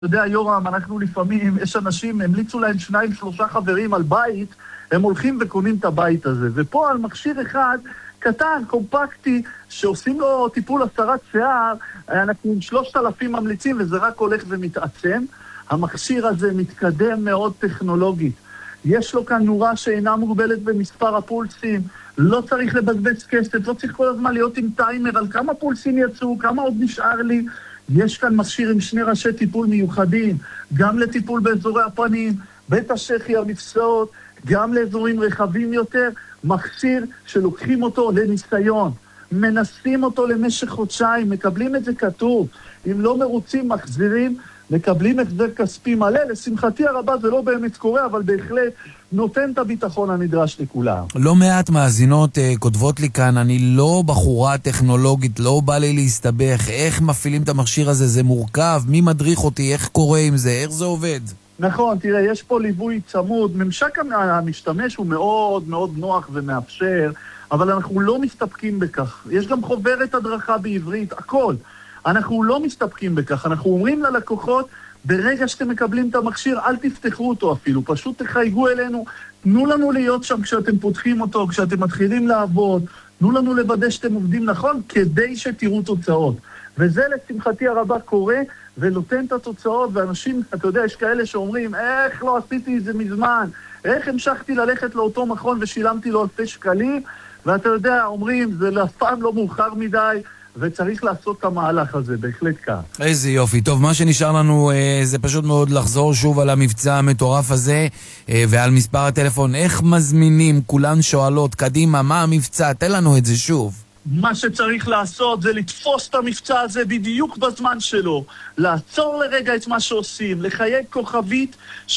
אתה יודע, יורם, אנחנו לפעמים, יש אנשים, המליצו להם 2-3 חברים על בית, הם הולכים וקונים את הבית הזה. ופה על מכשיר אחד, קטן, קומפקטי, שעושים לו טיפול הסרת שיער, אנחנו עם 3,000 ממליצים, וזה רק הולך ומתעצם. המכשיר הזה מתקדם מאוד טכנולוגית. יש לו כאן נורה שאינה מוגבלת במספר הפולסים, לא צריך לבזבז כסף, לא צריך כל הזמן להיות עם טיימר על כמה פולסים יצאו, כמה עוד נשאר לי. יש כאן מכשיר עם 2 ראשי טיפול מיוחדים, גם לטיפול באזורי הפנים, בית השחי, המפסעות, גם לאזורים רחבים יותר, מכשיר שלוקחים אותו לניסיון, מנסים אותו למשך חודשיים, מקבלים את זה כתוב, אם לא מרוצים מחזירים, מקבלים החזר כספי מלא. לשמחתי הרבה זה לא באמת קורה, אבל בהחלט נותן את הביטחון הנדרש לכולם. לא מעט מאזינות כותבות לי כאן, אני לא בחורה טכנולוגית, לא בא לי להסתבך, איך מפעילים את המכשיר הזה, זה מורכב, מי מדריך אותי, איך קורה עם זה, איך זה עובד? נכון, תראה, יש פה ליווי צמוד, ממשק המשתמש הוא מאוד מאוד נוח ומאפשר, אבל אנחנו לא מסתפקים בכך. יש גם חוברת הדרכה בעברית, הכל. אנחנו לא מסתפקים בכך, אנחנו אומרים ללקוחות, ברגע שאתם מקבלים את המכשיר, אל תפתחו אותו אפילו, פשוט תחייגו אלינו, תנו לנו להיות שם כשאתם פותחים אותו, כשאתם מתחילים לעבוד, תנו לנו לוודא שאתם עובדים נכון, כדי שתראו תוצאות. וזה לשמחתי הרבה קורה, ונותן את התוצאות, ואנשים, אתה יודע, יש כאלה שאומרים, איך לא עשיתי את זה מזמן, איך המשכתי ללכת לאותו מכון ושילמתי לו 2,000 שקלים, ואתה יודע, אומרים, זה אף פעם לא מאוחר מדי, וצריך לעשות את המהלך הזה, בהחלט כאן. איזה יופי. טוב, מה שנשאר לנו זה פשוט מאוד לחזור שוב על המבצע המטורף הזה, ועל מספר הטלפון. איך מזמינים? כולן שואלות, קדימה, מה המבצע? תן לנו את זה שוב. מה שצריך לעשות זה לתפוס את המבצע הזה בדיוק בזמן שלו, לעצור לרגע את מה שעושים, לחייג כוכבית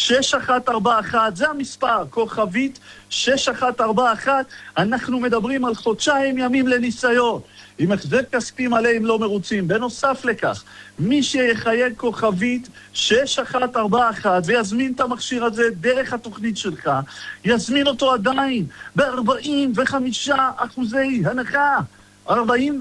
6141, זה המספר, כוכבית 6141, אנחנו מדברים על 2 ימים לניסיון, עם החזר כספי מלא אם לא מרוצים. בנוסף לכך, מי שיחייג כוכבית 6141 ויזמין את המכשיר הזה דרך התוכנית שלך, יזמין אותו עדיין ב-45% הנחה, 45%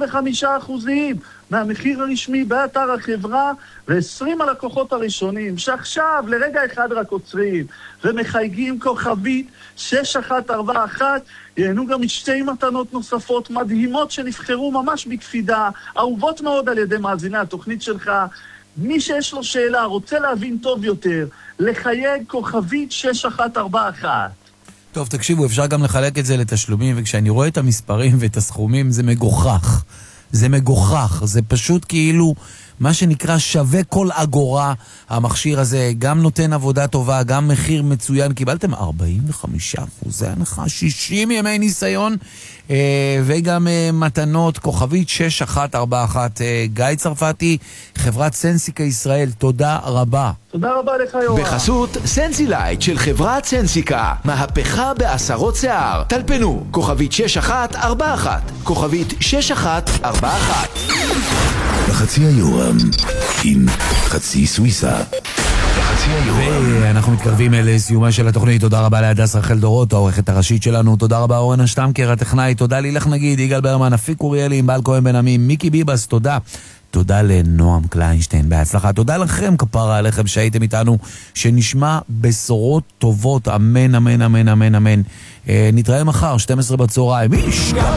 מהמחיר הרשמי באתר החברה, ו20 הלקוחות הראשונים שעכשיו לרגע אחד רק עוצרים ומחייגים כוכבית 6141 ייהנו גם משתי מתנות נוספות מדהימות שנבחרו ממש בקפידה, אהובות מאוד על ידי מאזיני התוכנית שלך. מי שיש לו שאלה, רוצה להבין טוב יותר, לחייג כוכבית 6141. טוב, תקשיבו, אפשר גם לחלק את זה לתשלומים, וכשאני רואה את המספרים ואת הסכומים, זה מגוחך. זה מגוחך, זה פשוט כאילו מה שנקרא שווה כל אגורה. המכשיר הזה גם נותן עבודה טובה, גם מחיר מצוין. קיבלתם 45%, זה הנחה, 60 ימי ניסיון, וגם מתנות, כוכבית 6141. גיא צרפתי, חברת סנסיקה ישראל, תודה רבה. תודה רבה לך יורם. בחסות סנסילייט של חברת סנסיקה, מהפכה בעשרות שיער. טלפנו, כוכבית 6141, כוכבית 6141. בחצי היורם עם חצי סוויסה. ואנחנו מתקרבים לסיומה של התוכנית. תודה רבה להדס רחל דורות, העורכת הראשית שלנו. תודה רבה אורן השטמקר הטכנאי. תודה לילך נגיד, יגאל ברמן, אפיק אוריאלי, בעל כהן בן עמי, מיקי ביבס. תודה לנועם קליינשטיין, בהצלחה. תודה לכם, כפרה עליכם שהייתם איתנו, שנשמע בשורות טובות, אמן אמן אמן אמן אמן. נתראה מחר 12 בצהריים.